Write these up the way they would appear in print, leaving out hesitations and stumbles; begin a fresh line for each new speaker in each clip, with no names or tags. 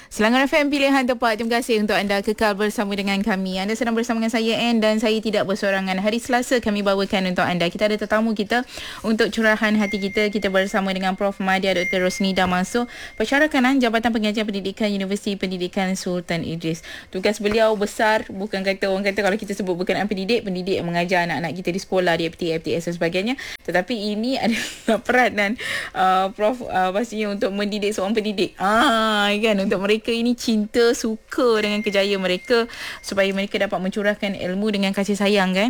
Selangor FM Pilihan Tepat. Terima kasih untuk anda kekal bersama dengan kami. Anda sedang bersama dengan saya Ann dan saya tidak bersorangan. Hari Selasa kami bawakan untuk anda. Kita ada tetamu kita untuk curahan hati kita. Kita bersama dengan Prof. Madya Dr. Rosnida Mansor, Pensyarah Kanan Jabatan Pengajian Pendidikan Universiti Pendidikan Sultan Idris. Tugas beliau besar, bukan kata orang kata kalau kita sebut berkenaan pendidik yang mengajar anak-anak kita di sekolah, di FT, FTS dan sebagainya. Tetapi ini adalah peranan Prof pastinya untuk mendidik seorang pendidik. Kan, untuk mereka ini cinta, suka dengan kejayaan mereka supaya mereka dapat mencurahkan ilmu dengan kasih sayang kan.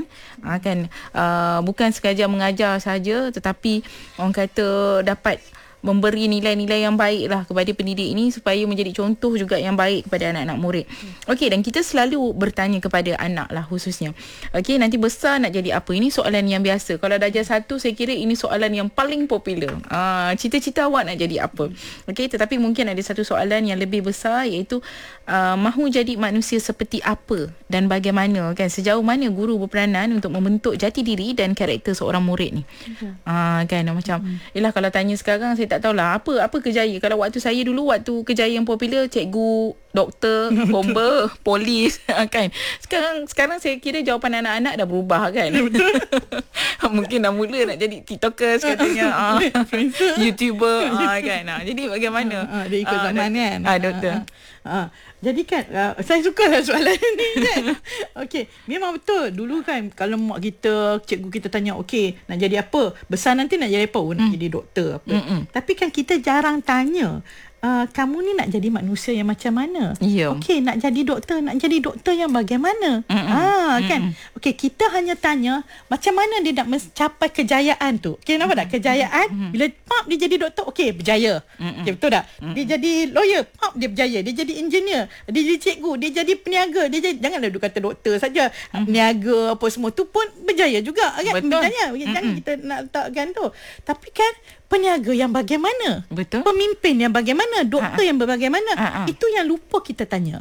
Bukan sekadar mengajar saja, tetapi orang kata dapat memberi nilai-nilai yang baik lah kepada pendidik ini supaya menjadi contoh juga yang baik kepada anak-anak murid. Okey, dan kita selalu bertanya kepada anak lah khususnya. Okey, nanti besar nak jadi apa? Ini soalan yang biasa. Kalau darjah 1, saya kira ini soalan yang paling popular. Cita-cita awak nak jadi apa? Okey, tetapi mungkin ada satu soalan yang lebih besar, iaitu mahu jadi manusia seperti apa dan bagaimana kan? Sejauh mana guru berperanan untuk membentuk jati diri dan karakter seorang murid ni? Kan macam yelah, kalau tanya sekarang saya tak tahulah apa kejayaan. Kalau waktu saya dulu, waktu kejayaan yang popular, cikgu, doktor, bomber, polis kan. Sekarang saya kira jawapan anak-anak dah berubah kan. Mungkin dah mula nak jadi TikTokers katanya, YouTuber kan. Jadi bagaimana?
Dia ikut zaman kan.
Doktor.
Jadi kan saya suka soalan ni kan. Okey, memang betul. Dulu kan kalau mak kita, cikgu kita tanya, okey, nak jadi apa? Besar nanti nak jadi apa? Nak jadi doktor apa. Tapi kan kita jarang tanya, kamu ni nak jadi manusia yang macam mana? Okey, nak jadi doktor yang bagaimana? Kan. Okey, kita hanya tanya macam mana dia nak mencapai kejayaan tu. Okey, nampak tak kejayaan? Bila dia jadi doktor, okey, berjaya. Okey, betul tak? Dia jadi lawyer, dia berjaya. Dia jadi engineer, dia jadi cikgu, dia jadi peniaga, dia jadi, janganlah duk kata doktor saja. Peniaga apa semua tu pun berjaya juga kan? Berjaya. Jangan kita nak letakkan tu. Tapi kan peniaga yang bagaimana? Betul. Pemimpin yang bagaimana? Doktor yang bagaimana? Itu yang lupa kita tanya.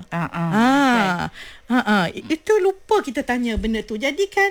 Itu lupa kita tanya benda tu. Jadi kan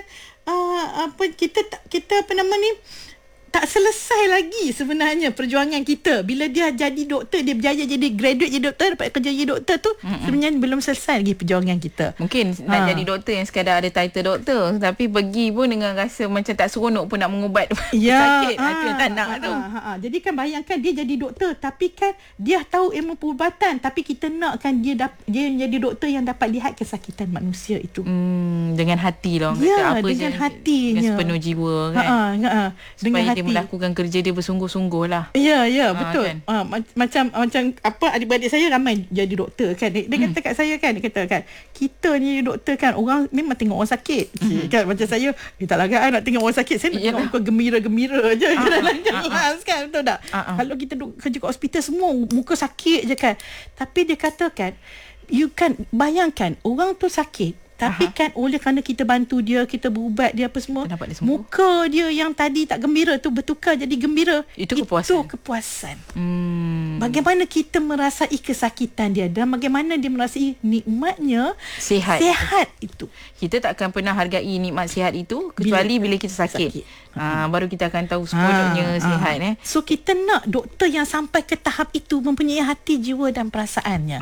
kita apa nama ni, tak selesai lagi sebenarnya perjuangan kita. Bila dia jadi doktor, dia berjaya jadi graduate jadi doktor, dapat kerja jadi doktor tu, sebenarnya belum selesai lagi perjuangan kita. Mungkin nak jadi doktor yang sekadar ada title doktor, tapi pergi pun dengan rasa macam tak seronok pun nak mengubat sakit. Itu yang tak nak tu. Jadi kan bayangkan dia jadi doktor, tapi kan dia tahu ilmu perubatan, tapi kita nakkan dia jadi doktor yang dapat lihat kesakitan manusia itu. Dengan hati lah. Dengan hatinya. Dengan sepenuh jiwa kan. Dengan hati. Melakukan kerja dia bersungguh-sungguh lah. Ya, betul. Kan? Macam apa, adik-beradik saya ramai jadi doktor kan. Dia kata kat saya kan, dia kata kan, kita ni doktor kan, orang memang tengok orang sakit. Kan macam saya, tak lah nak tengok orang sakit, saya nak tengok muka gembira-gembira je. Jelas kan, betul tak? Kalau kita kerja kat hospital semua muka sakit je kan. Tapi dia kata kan, you kan bayangkan orang tu sakit, tapi kan oleh kerana kita bantu dia, kita berubat dia apa semua, muka dia yang tadi tak gembira tu bertukar jadi gembira. Itu kepuasan. Bagaimana kita merasai kesakitan dia dan bagaimana dia merasai nikmatnya sihat itu. Kita tak akan pernah hargai nikmat sihat itu kecuali bila kita sakit. Baru kita akan tahu sepatutnya sihat. So kita nak doktor yang sampai ke tahap itu, mempunyai hati, jiwa dan perasaannya.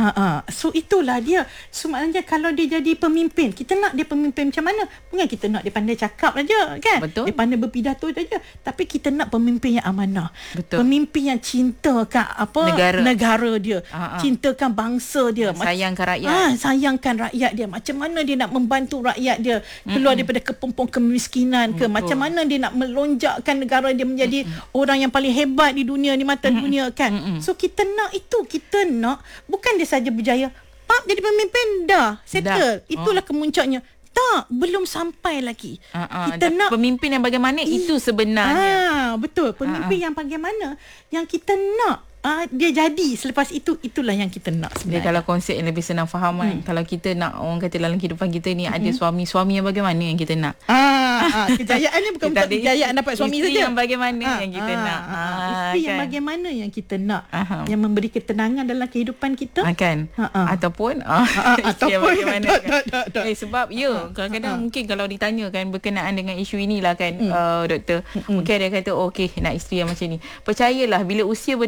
So itulah dia. So maknanya kalau dia jadi pemimpin, kita nak dia pemimpin macam mana? Bukan kita nak dia pandai cakap saja kan. Betul. Dia pandai berpidato saja, tapi kita nak pemimpin yang amanah. Betul. Pemimpin yang cintakan negara dia, cintakan bangsa dia, sayangkan rakyat. Sayangkan rakyat dia. Macam mana dia nak membantu rakyat dia keluar daripada kepompong kemiskinan ke, macam mana dia nak melonjakkan negara dia menjadi orang yang paling hebat di dunia, di mata dunia kan. So kita nak itu, kita nak bukan dia saja berjaya, jadi pemimpin dah settle. Itulah kemuncaknya. Tak, belum sampai lagi. Kita nak pemimpin yang bagaimana, itu sebenarnya. Betul, pemimpin yang bagaimana yang kita nak dia jadi selepas itu, itulah yang kita nak sebenarnya. Dia kalau konsep yang lebih senang faham kan. Kalau kita nak, orang kata dalam kehidupan kita ni ada suami yang bagaimana yang kita nak. Kejayaan ni bukan untuk kejayaan dapat suami saja. Yang bagaimana yang kita nak. Isteri yang bagaimana yang kita nak. Yang memberi ketenangan dalam kehidupan kita. Ataupun bagaimana kan. Sebab kadang-kadang mungkin kalau ditanya kan berkenaan dengan isu inilah kan, doktor, mungkin dia kata okey nak isteri yang macam ni. Percayalah bila usia bertambah,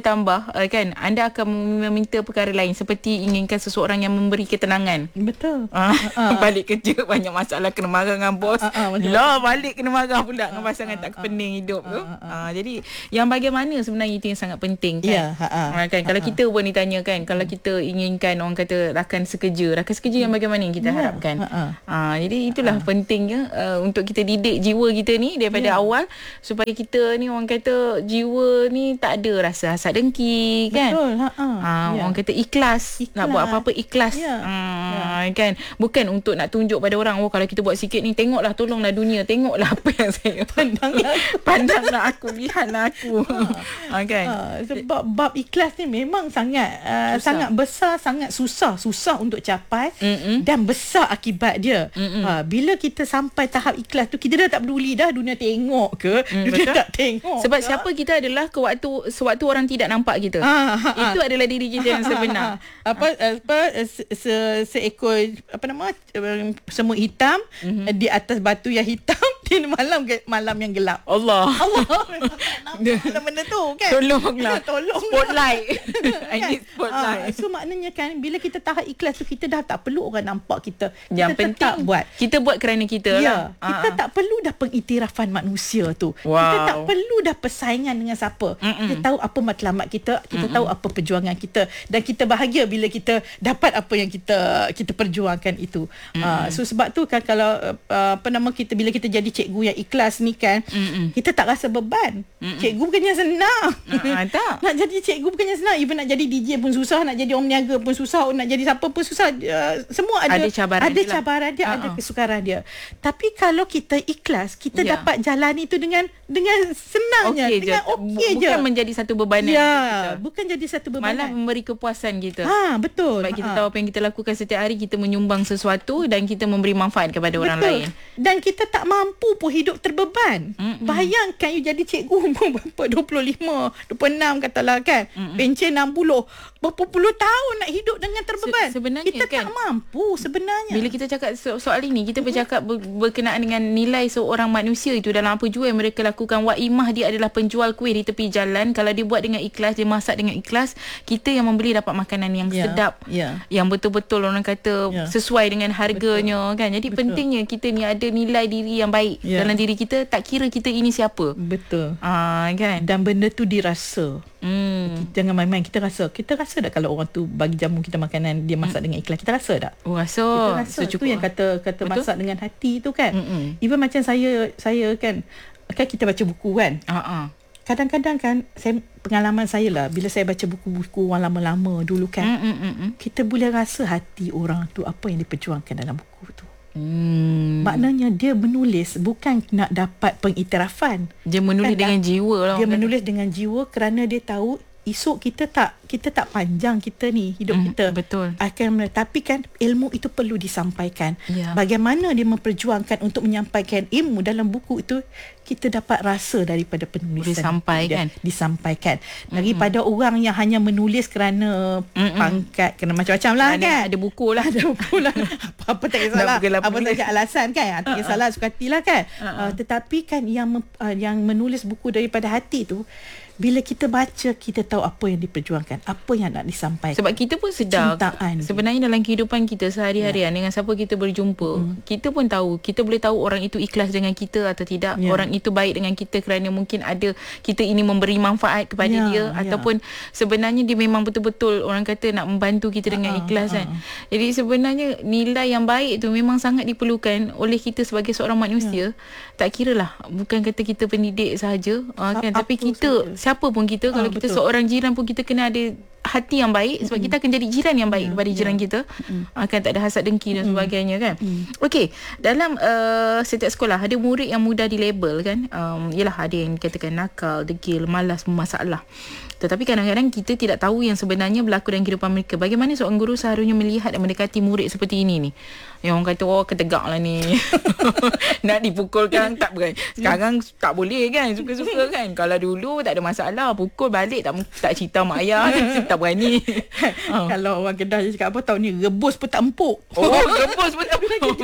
berubah, kan, anda akan meminta perkara lain seperti inginkan seseorang yang memberi ketenangan.
Betul.
Balik kerja banyak masalah, kena marah dengan bos. Lah balik kena marah pula dengan pasangan, tak kepening hidup tu. Jadi yang bagaimana sebenarnya itu yang sangat penting, kan. Kan kalau kita pun ditanya, kan, kalau kita inginkan orang kata rakan sekerja yang bagaimana yang kita harapkan. Jadi itulah pentingnya untuk kita didik jiwa kita ni daripada awal, supaya kita ni orang kata jiwa ni tak ada rasa hasad dengki, kan.
Betul.
Orang kata ikhlas. Nak buat apa-apa ikhlas. Kan, bukan untuk nak tunjuk pada orang, kalau kita buat sikit ni, tengoklah, tolonglah dunia, tengoklah apa yang saya pandanglah aku, lihatlah aku. Kan.
Sebab bab ikhlas ni memang sangat besar, sangat susah untuk capai, dan besar akibat dia. Bila kita sampai tahap ikhlas tu, kita dah tak peduli dah dunia tengok ke, dunia tak tengok.
Sebab siapa kita adalah sewaktu orang tidak nampak kita. Itu adalah diri kita yang sebenar.
Seekor semut hitam di atas batu yang hitam di malam yang gelap. Allah. Nampak benda tu, kan.
Tolonglah. Spotlight. I need spotlight.
So maknanya, kan, bila kita tahap ikhlas tu, kita dah tak perlu orang nampak kita.
Yang penting kita buat kerana kita lah.
Kita tak perlu dah pengiktirafan manusia tu. Kita tak perlu dah persaingan dengan siapa. Kita tahu apa matlamat kita, kita tahu apa perjuangan kita, dan kita bahagia bila kita dapat apa yang kita perjuangkan itu. So sebab tu, kan, kalau bila kita jadi cikgu yang ikhlas ni, kan, kita tak rasa beban. Cikgu bukannya senang.
Tak.
Nak jadi cikgu bukannya senang. Even nak jadi DJ pun susah, nak jadi orang niaga pun susah, nak jadi siapa pun susah. Semua ada cabaran dia, ada kesukaran dia. Tapi kalau kita ikhlas, kita dapat jalan itu dengan senangnya, dengan okey je.
Bukan menjadi satu bebanan kita.
Bukan jadi satu bebanan.
Malah memberi kepuasan kita.
Betul.
Sebab kita tahu apa yang kita lakukan setiap hari, kita menyumbang sesuatu dan kita memberi manfaat kepada orang lain.
Dan kita tak mampu pun hidup terbeban. Bayangkan you jadi cikgu umur berapa, 25, 26 katalah, kan. Pencen 60. Berapa puluh tahun nak hidup dengan terbeban.
Sebenarnya,
kita, kan, tak mampu sebenarnya.
Bila kita cakap soal ini, kita bercakap berkenaan dengan nilai seorang manusia itu dalam apa jua yang mereka lakukan. Wak Imah, dia adalah penjual kuih di tepi jalan. Kalau dia buat dengan ikhlas, dia masak dengan ikhlas, kita yang membeli dapat makanan yang sedap, yang betul-betul orang kata sesuai dengan harganya. Kan. Jadi pentingnya kita ni ada nilai diri yang baik dalam diri kita, tak kira kita ini siapa.
Betul.
Kan.
Dan benda tu dirasa. Jangan main-main. Kita rasa tak kalau orang tu bagi jamu kita makanan, dia masak dengan ikhlas, kita rasa tak?
Rasa.
Kita rasa. Itu yang kata masak dengan hati tu, kan. Even macam saya kan kita baca buku, kan. Kadang-kadang, kan, pengalaman saya lah, bila saya baca buku-buku orang lama-lama dulu, kan, kita boleh rasa hati orang tu, apa yang diperjuangkan dalam buku tu. Maknanya dia menulis bukan nak dapat pengiktirafan.
Dia menulis dengan jiwa lah.
Dia menulis dengan jiwa kerana dia tahu esok kita tak panjang kita ni, hidup kita.
Betul.
Tapi, kan, ilmu itu perlu disampaikan. Bagaimana dia memperjuangkan untuk menyampaikan ilmu dalam buku itu, kita dapat rasa daripada penulisan disampaikan. Daripada orang yang hanya menulis kerana pangkat, kerana macam-macam lah, kan.
Ada buku lah.
Apa tak kisahlah. Apa saja alasan, kan. Tak kisahlah, suka hatilah, kan. Tetapi, kan, yang menulis buku daripada hati tu, bila kita baca, kita tahu apa yang diperjuangkan, apa yang nak disampaikan. Sebab
kita pun sedar sebenarnya dalam kehidupan kita sehari-harian, dengan siapa kita berjumpa, kita pun tahu, kita boleh tahu orang itu ikhlas dengan kita atau tidak. Orang itu baik dengan kita kerana mungkin ada kita ini memberi manfaat kepada dia, ataupun sebenarnya dia memang betul-betul orang kata nak membantu kita dengan ikhlas, kan. Jadi sebenarnya nilai yang baik tu memang sangat diperlukan oleh kita sebagai seorang manusia. Tak kiralah, bukan kata kita pendidik sahaja, kan, tapi kita siapa pun kita, kalau kita seorang jiran pun kita kena ada hati yang baik, sebab kita akan jadi jiran yang baik kepada jiran kita. Akan tak ada hasad dengki dan sebagainya, kan. Okey, dalam setiap sekolah ada murid yang mudah dilabel, kan. Yalah, ada yang katakan nakal, degil, malas, bermasalah. Tetapi kadang-kadang kita tidak tahu yang sebenarnya berlaku dalam kehidupan mereka. Bagaimana seorang guru seharusnya melihat dan mendekati murid seperti ini ni? Yang orang kata, ketegak lah ni. Nak dipukulkan tak berani. Sekarang tak boleh, kan. Suka-suka, kan. Kalau dulu tak ada masalah, pukul balik tak cerita mak ayah, tak berani.
Kalau orang Kedah cakap apa tahu ni, rebus pun tak empuk.
Rebus pun tak empuk.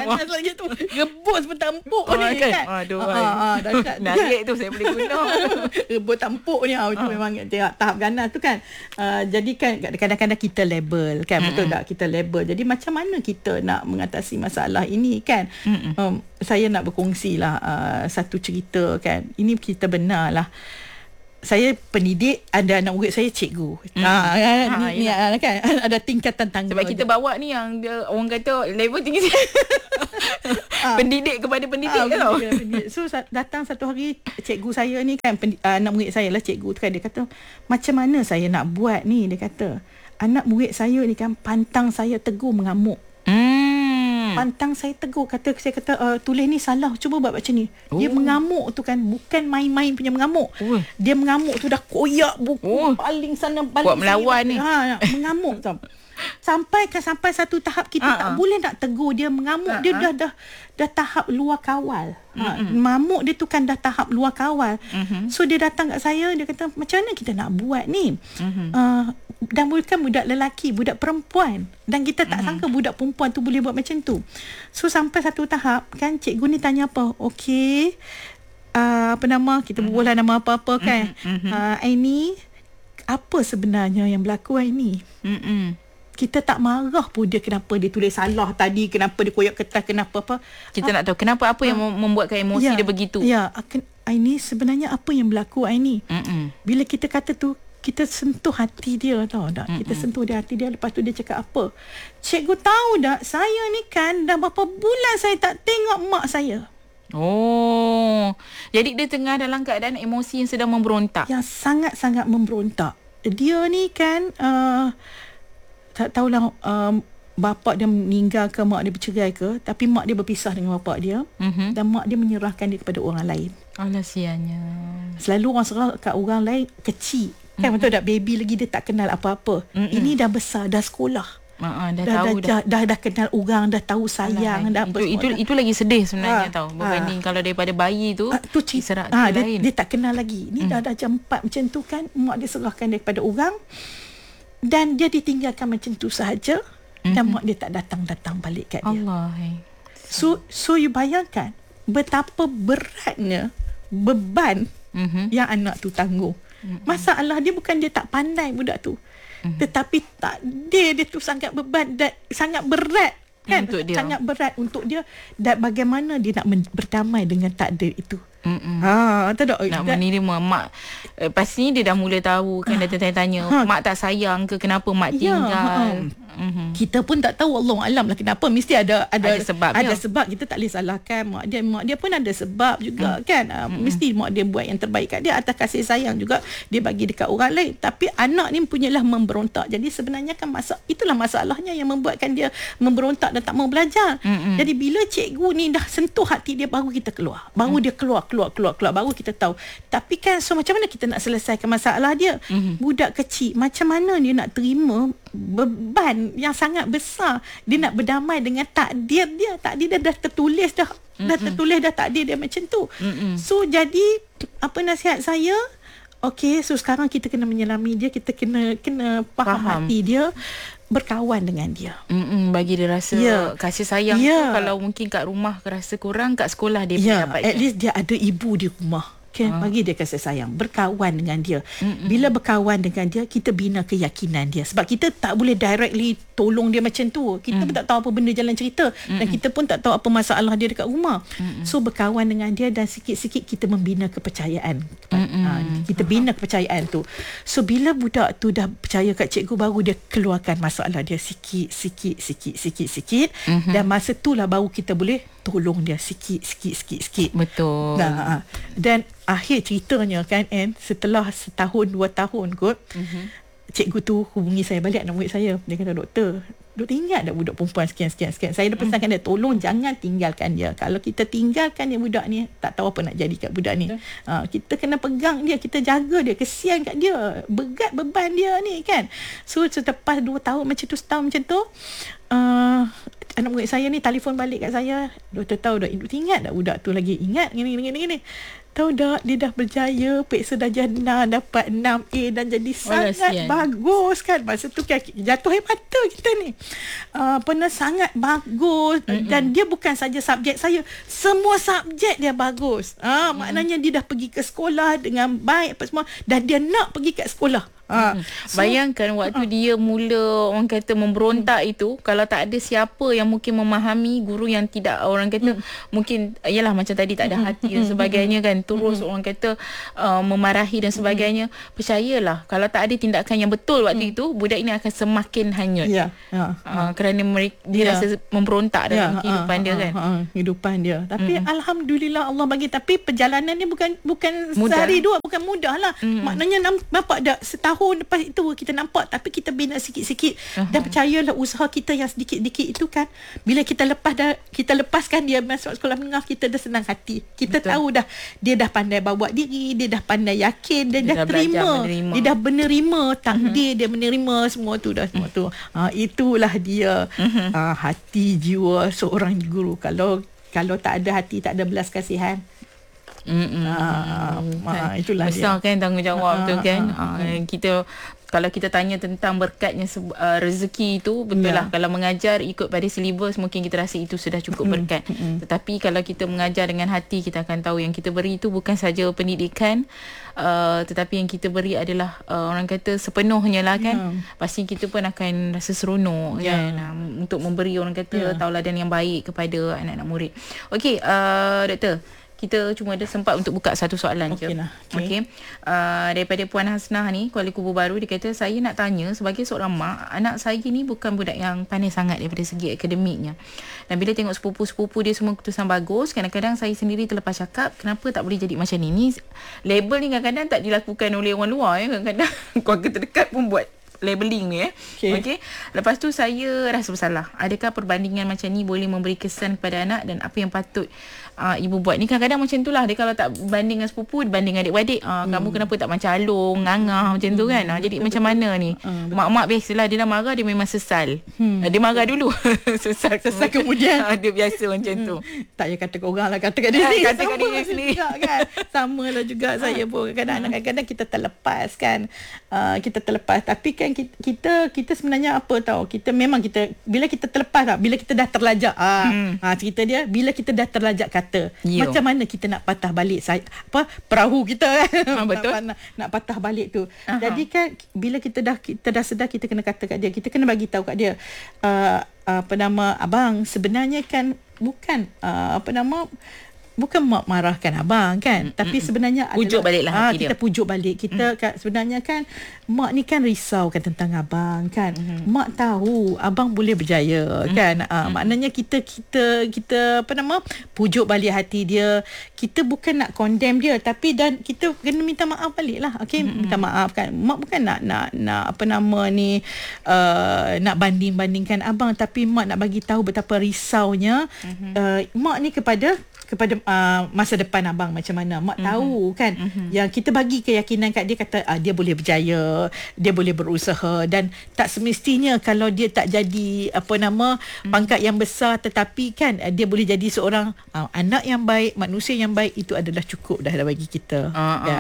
Rebus pun tak empuk ni, kan.
Aduh, narik tu saya boleh guna.
Rebus tak empuk ni, itu memang tahap tahap ganas tu kan. Jadi kan kadang-kadang kita label kan, betul tak, kita label. Jadi macam mana kita nak mengatasi masalah ini kan. Saya nak berkongsi lah satu cerita kan. Ini cerita benar lah. Saya pendidik, ada anak murid saya cikgu. Ni kan ada tingkatan tangga.
Sebab kita bawa ni yang dia, orang kata level tinggi. Pendidik kepada pendidik tau.
So datang satu hari cikgu saya ni kan, anak murid saya lah cikgu tu kan, dia kata macam mana saya nak buat ni, dia kata anak murid saya ni kan pantang saya tegur mengamuk. Pantang saya tegur, saya kata tulis ni salah, cuba buat macam ni. Dia mengamuk tu kan, bukan main-main punya mengamuk. Dia mengamuk tu dah koyak buku paling sana balik
buat melawan ni.
Mengamuk tu. Sampai satu tahap kita tak boleh nak tegur dia mengamuk. Dia dah tahap luar kawal. Mamuk dia tu kan dah tahap luar kawal. So dia datang kat saya, dia kata macam mana kita nak buat ni. Dan bukan budak lelaki, budak perempuan, dan kita tak sangka budak perempuan tu boleh buat macam tu. So sampai satu tahap kan, cikgu ni tanya apa, okey, apa nama, kita berbual lah nama apa-apa kan. Aini, apa sebenarnya yang berlaku Aini? Kita tak marah pun dia kenapa dia tulis salah tadi, kenapa dia koyak kertas, kenapa apa.
Kita nak tahu kenapa, apa yang membuatkan emosi dia begitu.
Aini, sebenarnya apa yang berlaku Aini? Bila kita kata tu, kita sentuh hati dia, tahu tak? Kita sentuh dia hati dia. Lepas tu dia cakap apa? Cikgu tahu tak, saya ni kan dah berapa bulan saya tak tengok mak saya.
Jadi dia tengah dalam keadaan emosi yang sedang memberontak.
Yang sangat-sangat memberontak. Dia ni kan tak tahulah bapak dia meninggal ke mak dia bercerai ke, tapi mak dia berpisah dengan bapak dia, dan mak dia menyerahkan dia kepada orang lain.
Alah, sianya.
Selalu orang serah kat orang lain kecil. Kan betul tak, baby lagi dia tak kenal apa-apa. Ini dah besar, dah sekolah. Dah kenal orang, dah tahu sayang.
Itu lagi sedih sebenarnya tau. Berbanding kalau daripada bayi tu diserah lain.
Dia tak kenal lagi. Ni dah jam 4 macam tu kan, mak dia serahkan dia kepada orang. Dan dia ditinggalkan macam tu sahaja. Dan mak dia tak datang balik kat dia.
Allah.
So you bayangkan betapa beratnya beban yang anak tu tanggung. Masalah dia bukan dia tak pandai budak tu, tetapi takdir dia tu sangat beban dan sangat berat kan, untuk dia. Sangat berat untuk dia, dan bagaimana dia nak berdamai dengan takdir itu.
Nak menerima mak. Pasti dia dah mula tahu kan, dah tanya-tanya mak tak sayang ke, kenapa mak tinggal.
Kita pun tak tahu, Allah alam lah kenapa. Mesti ada
sebab.
Ada sebab. Kita tak boleh salahkan mak dia pun ada sebab juga kan. Mesti mak dia buat yang terbaik kat dia, atas kasih sayang juga dia bagi dekat orang lain. Tapi anak ni punyalah memberontak. Jadi sebenarnya kan itulah masalahnya yang membuatkan dia memberontak dan tak mau belajar. Jadi bila cikgu ni dah sentuh hati dia, baru kita keluar. Baru dia keluar, baru kita tahu. Tapi kan, so macam mana kita nak selesaikan masalah dia? Budak kecil, macam mana dia nak terima beban yang sangat besar? Dia nak berdamai dengan takdir dia. Takdir dia dah tertulis dah. Tertulis dah takdir dia macam tu. So jadi, apa nasihat saya? Okey, so sekarang kita kena menyelami dia, kita kena faham hati dia, berkawan dengan dia.
Bagi dia rasa kasih sayang tu, kalau mungkin kat rumah rasa kurang, kat sekolah dia dapat.
At least dia ada ibu di rumah. Bagi dia kasih sayang, berkawan dengan dia. Bila berkawan dengan dia, kita bina keyakinan dia. Sebab kita tak boleh directly tolong dia macam tu. Kita pun tak tahu apa benda jalan cerita, dan kita pun tak tahu apa masalah dia dekat rumah. So berkawan dengan dia, dan sikit-sikit kita membina kepercayaan. Kita bina kepercayaan tu. So bila budak tu dah percaya kat cikgu, baru dia keluarkan masalah dia sikit-sikit. Dan masa itulah baru kita boleh tolong dia sikit.
Betul.
Dan akhir ceritanya kan, setelah setahun 2 tahun kot, cikgu tu hubungi saya balik, anak murid saya. Dia kata, doktor ingat tak budak perempuan sekian. Saya dah pesankan dia, tolong jangan tinggalkan dia. Kalau kita tinggalkan dia, budak ni tak tahu apa nak jadi kat budak ni. Kita kena pegang dia, kita jaga dia, kesian kat dia, berat beban dia ni kan. So selepas 2 tahun macam tu, setahun macam tu, anak murid saya ni telefon balik kat saya, doktor tahu tak, ingat tak budak tu lagi ingat gini. Tahu tak, dia dah berjaya, periksa darjah 6, dapat 6A, dan jadi sangat bagus kan. Masa tu kan jatuh air mata kita ni. Pernah sangat bagus. Dan dia bukan saja subjek saya, semua subjek dia bagus. Maknanya dia dah pergi ke sekolah dengan baik apa semua, dan dia nak pergi kat sekolah.
Bayangkan waktu dia mula orang kata memberontak itu, kalau tak ada siapa yang mungkin memahami, guru yang tidak orang kata mungkin yalah macam tadi tak ada hati dan sebagainya kan, terus orang kata memarahi dan sebagainya, percayalah kalau tak ada tindakan yang betul waktu itu, budak ini akan semakin hanyut. Kerana dia rasa memberontak dalam kehidupan dia kan.
Kehidupan dia. Tapi alhamdulillah Allah bagi, tapi perjalanan ni bukan
mudah.
sehari dua, bukan mudah lah. Maknanya nampak dah setahun lepas itu kita nampak, tapi kita bina sikit-sikit. Dan percayalah usaha kita yang sedikit-sedikit itu kan, bila kita lepaskan dia masuk sekolah menengah, kita dah senang hati. Kita tahu dah dia dah pandai bawa diri, dia dah pandai yakin, dia dah terima, dia dah menerima takdir, dia menerima semua tu dah semua tu. Itulah dia hati jiwa seorang guru. Kalau tak ada hati, tak ada belas kasihan. Itulah
besar
dia.
kan tanggungjawab tu kan. Kita kalau kita tanya tentang berkatnya rezeki itu, betul lah, kalau mengajar ikut pada silibus mungkin kita rasa itu sudah cukup berkat. Tetapi kalau kita mengajar dengan hati, kita akan tahu yang kita beri itu bukan saja pendidikan, tetapi yang kita beri adalah orang kata sepenuhnya lah kan. Pasti kita pun akan rasa seronok kan, untuk memberi orang kata tauladan yang baik kepada anak-anak murid. Okey, Doktor, kita cuma ada sempat untuk buka satu soalan je. Okey. Daripada Puan Hasnah ni, Kuala Kubu Baru, dia kata, saya nak tanya sebagai seorang mak, anak saya ni bukan budak yang pandai sangat daripada segi akademiknya. Dan bila tengok sepupu-sepupu dia semua keputusan bagus, kadang-kadang saya sendiri terlepas cakap, kenapa tak boleh jadi macam ni? Ni label ni kadang-kadang tak dilakukan oleh orang luar ya. Kadang-kadang keluarga terdekat pun buat labeling ni Okey. Lepas tu saya rasa bersalah. Adakah perbandingan macam ni boleh memberi kesan kepada anak, dan apa yang patut ibu buat ni? Kadang-kadang macam itulah, dia kalau tak banding dengan sepupu, banding dengan adik-beradik, kamu kenapa tak macam Along, ngangah macam tu kan. Jadi macam mana ni? Mak-mak biasalah, dia dah marah, dia memang sesal. Dia marah dulu sesal
kemudian
dia biasa macam tu.
Tak payah kata korang lah, kata kat diri
sendiri
juga kan. Sama lah juga saya pun. Kadang-kadang kita terlepas kan. Kita terlepas, tapi kan kita sebenarnya apa tahu, kita bila kita terlepas tak, bila kita dah terlajak cerita dia, bila kita dah terlajak kata, macam mana kita nak patah balik perahu kita kan.
Betul.
nak patah balik tu. Jadi kan bila kita dah sedar, kita kena kata kat dia, kita kena bagi tahu kat dia, abang sebenarnya kan bukan bukan mak marahkan abang kan, tapi sebenarnya
pujuk baliklah
kita pujuk balik kita sebenarnya kan, mak ni kan risaukan tentang abang kan. Mak tahu abang boleh berjaya kan. Maknanya kita pujuk balik hati dia. Kita bukan nak condemn dia, tapi dan kita kena minta maaf balik lah. Okey, minta maaf kan. Mak bukan nak nak banding-bandingkan abang, tapi mak nak bagi tahu betapa risaunya mak ni kepada masa depan abang macam mana. Mak tahu kan, yang kita bagi keyakinan kat dia, kata dia boleh berjaya, dia boleh berusaha, dan tak semestinya kalau dia tak jadi pangkat yang besar, tetapi kan dia boleh jadi seorang anak yang baik, manusia yang baik, itu adalah cukup dah bagi kita.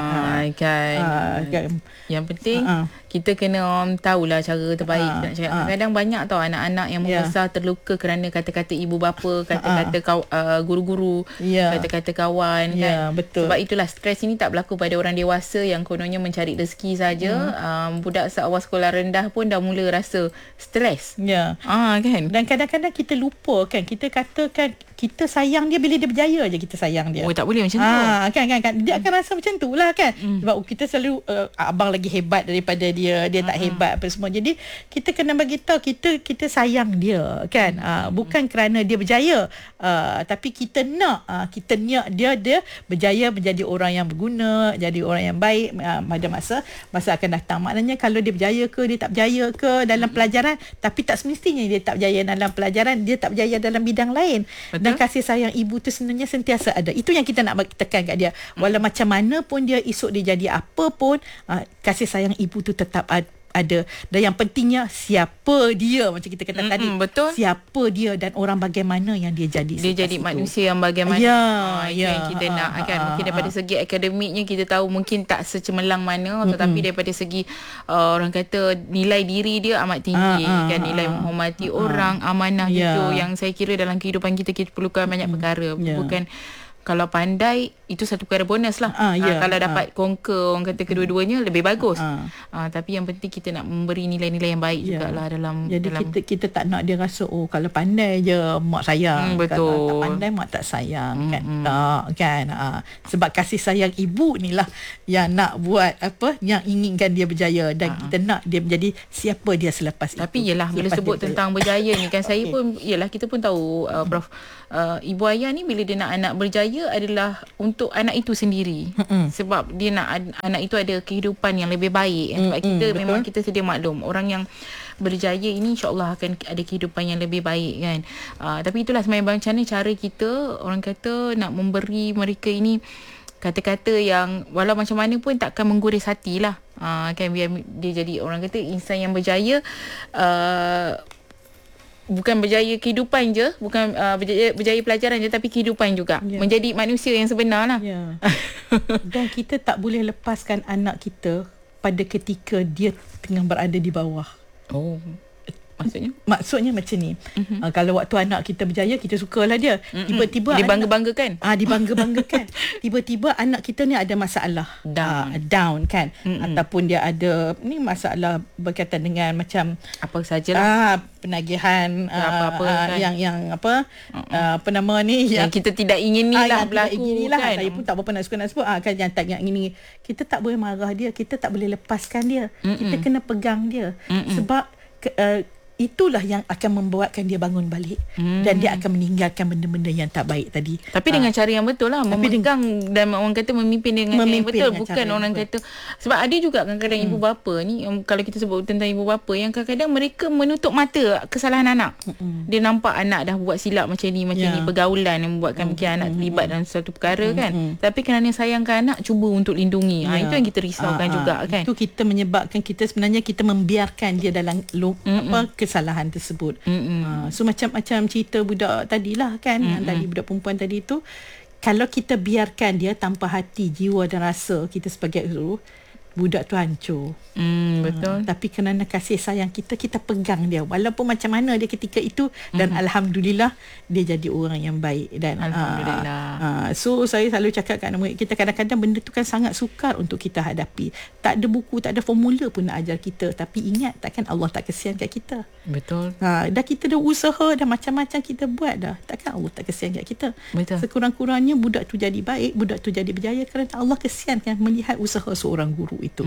Kan. Yang penting kita kena tahulah cara terbaik nak cakap. Kadang banyak tau anak-anak yang membesar terluka kerana kata-kata ibu bapa, kata-kata guru-guru, kata-kata kawan kan.
Betul.
Sebab itulah stres ini tak berlaku pada orang dewasa yang kononnya mencari rezeki saja. Budak seawal sekolah rendah pun dah mula rasa stres. Kan.
Dan kadang-kadang kita lupa kan, kita katakan kita sayang dia bila dia berjaya je, kita sayang dia.
Tak boleh macam tu.
Kan. Dia akan rasa macam tu lah kan. Sebab kita selalu abang lagi hebat daripada dia tak hebat apa semua. Jadi kita kena bagi tahu kita sayang dia kan. Bukan kerana dia berjaya, tapi kita nak dia berjaya menjadi orang yang berguna, jadi orang yang baik pada masa akan datang. Maknanya kalau dia berjaya ke dia tak berjaya ke dalam pelajaran, tapi tak semestinya dia tak berjaya dalam pelajaran, dia tak berjaya dalam bidang lain. Betul. Dan kasih sayang ibu tu sebenarnya sentiasa ada. Itu yang kita nak bagi tekan kat dia. Walau macam mana pun dia esok dia jadi apa pun, kasih sayang ibu tu tetap ada. Dan yang pentingnya siapa dia, macam kita kata tadi.
Betul.
Siapa dia dan orang bagaimana yang dia jadi.
Dia jadi manusia yang bagaimana. Yang kita nak kan. Mungkin daripada segi akademiknya kita tahu mungkin tak secemerlang mana, tetapi daripada segi orang kata nilai diri dia amat tinggi kan. Nilai menghormati orang, amanah itu yang saya kira dalam kehidupan kita perlukan banyak perkara. kalau pandai itu satu perkara bonus lah. Kalau dapat conquer orang kata kedua-duanya lebih bagus. Tapi yang penting kita nak memberi nilai-nilai yang baik jugalah dalam.
Jadi kita tak nak dia rasa kalau pandai je mak sayang.
Betul.
Kalau tak pandai mak tak sayang kan. Tak kan. Sebab kasih sayang ibu ni lah yang nak buat yang inginkan dia berjaya dan kita nak dia menjadi siapa dia selepas itu.
Tapi yelah bila sebut tentang berjaya ni kan saya pun yelah kita pun tahu Prof, ibu ayah ni bila dia nak anak berjaya adalah untuk anak itu sendiri. Sebab dia nak anak itu ada kehidupan yang lebih baik. Sebab kita betul. Memang kita sedia maklum orang yang berjaya ini insya-Allah akan ada kehidupan yang lebih baik kan. Tapi itulah sebenarnya macam mana cara kita orang kata nak memberi mereka ini kata-kata yang walau macam mana pun takkan mengguris hati lah. Kan biar dia jadi orang kata insan yang berjaya, bukan berjaya kehidupan je, bukan berjaya pelajaran je, tapi kehidupan juga. Menjadi manusia yang sebenar lah.
Dan kita tak boleh lepaskan anak kita pada ketika dia tengah berada di bawah. Maksudnya macam ni. Kalau waktu anak kita berjaya, kita sukalah dia. Tiba-tiba
dibangga-banggakan.
Dibangga-banggakan. Tiba-tiba anak kita ni ada masalah. Down kan. Ataupun dia ada masalah berkaitan dengan macam
apa sajalah.
Penagihan
apa kan.
yang apa nama ni
yang kita tidak ingin ni lah berlaku kan.
Saya pun tak berapa nak sebut kan yang tak yang ini. Kita tak boleh marah dia, kita tak boleh lepaskan dia. Kita kena pegang dia. Sebab itulah yang akan membuatkan dia bangun balik dan dia akan meninggalkan benda-benda yang tak baik tadi.
Tapi dengan cara yang betul lah, memegang dan orang kata memimpin dengan cara yang betul, bukan orang kata. Sebab ada juga kadang-kadang ibu bapa ni, kalau kita sebut tentang ibu bapa yang kadang-kadang mereka menutup mata kesalahan anak. Dia nampak anak dah buat silap macam ni pergaulan yang membuatkan mungkin anak terlibat dalam suatu perkara kan. Tapi kerana sayangkan anak, cuba untuk lindungi. Itu yang kita risaukan juga kan. Itu
kita menyebabkan kita sebenarnya kita membiarkan dia dalam kesalahan tersebut. So macam-macam cerita budak tadilah kan, yang tadi budak perempuan tadi tu, kalau kita biarkan dia tanpa hati, jiwa dan rasa kita sebagai guru, budak tu hancur.
Betul.
Tapi kerana kasih sayang kita pegang dia walaupun macam mana dia ketika itu, dan alhamdulillah dia jadi orang yang baik. Dan
alhamdulillah.
So saya selalu cakap kat murid kita, kadang-kadang benda tu kan sangat sukar untuk kita hadapi. Tak ada buku, tak ada formula pun nak ajar kita, tapi ingat takkan Allah tak kesian kat kita.
Betul.
Dah kita dah usaha, dah macam-macam kita buat dah, takkan Allah tak kesian kat kita.
Betul.
Sekurang-kurangnya budak tu jadi baik, budak tu jadi berjaya kerana Allah kesian kan melihat usaha seorang guru itu.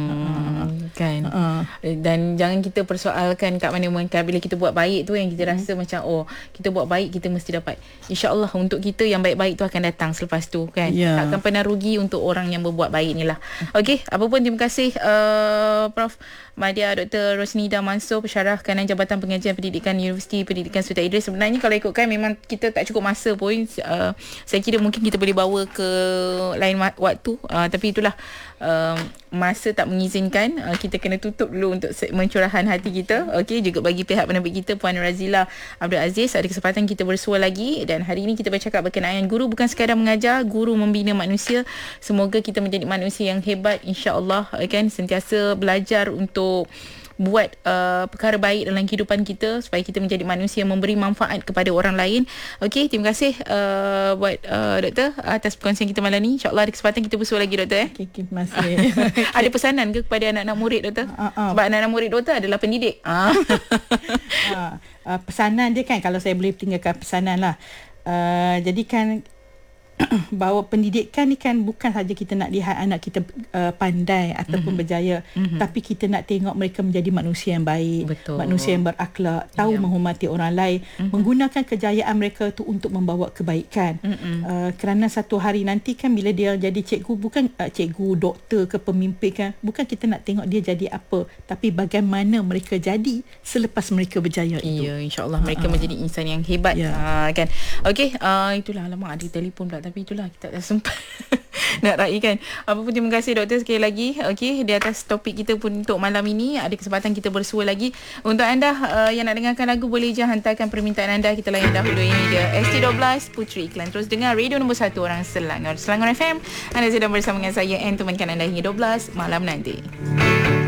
Kan. Dan jangan kita persoalkan kat mana-mana kan, bila kita buat baik tu yang kita rasa macam kita buat baik kita mesti dapat. InsyaAllah untuk kita yang baik-baik tu akan datang selepas tu kan. Takkan pernah rugi untuk orang yang berbuat baik ni lah. Okey, apa pun terima kasih Prof Madya Dr. Rosnida Mansor, Pensyarah Kanan Jabatan Pengajian Pendidikan Universiti Pendidikan Sultan Idris. Sebenarnya kalau ikutkan memang kita tak cukup masa pun. Saya kira mungkin kita boleh bawa ke lain waktu. Tapi itulah masa tak mengizinkan. Kita kena tutup dulu untuk segmen curahan hati kita. Okey, juga bagi pihak penerbit kita Puan Razila Abdul Aziz, ada kesempatan kita bersua lagi. Dan hari ini kita bercakap berkenaan guru bukan sekadar mengajar, guru membina manusia. Semoga kita menjadi manusia yang hebat, insya-Allah kan, sentiasa belajar untuk buat perkara baik dalam kehidupan kita supaya kita menjadi manusia yang memberi manfaat kepada orang lain. Okey, terima kasih buat doktor atas perkongsian kita malam ni. InsyaAllah ada kesempatan kita bersua lagi doktor.
Okay, terima kasih.
Ada pesanan ke kepada anak-anak murid doktor? Sebab anak-anak murid doktor adalah pendidik.
Pesanan dia kan, kalau saya boleh tinggalkan pesanan lah. Jadi kan bahawa pendidikan ni kan bukan saja kita nak lihat anak kita pandai ataupun berjaya, tapi kita nak tengok mereka menjadi manusia yang baik.
Betul.
Manusia yang berakhlak, tahu menghormati orang lain, menggunakan kejayaan mereka tu untuk membawa kebaikan. Kerana satu hari nanti kan bila dia jadi cikgu, bukan cikgu, doktor ke pemimpin kan, bukan kita nak tengok dia jadi apa, tapi bagaimana mereka jadi selepas mereka berjaya itu.
Ya, insya-Allah mereka menjadi insan yang hebat. Kan. Okey, itulah, alamak ada telefon pula, tapi itulah kita tak sempat nak raikan. Apa pun terima kasih doktor sekali lagi. Okey, di atas topik kita pun untuk malam ini, ada kesempatan kita bersua lagi. Untuk anda yang nak dengarkan lagu, boleh je hantarkan permintaan anda. Kita layan dahulu. Ini dia ST12 Puteri Iklan. Terus dengar radio nombor 1 orang Selangor FM. Anda sedang bersama dengan saya, temankan anda hingga 12 malam nanti.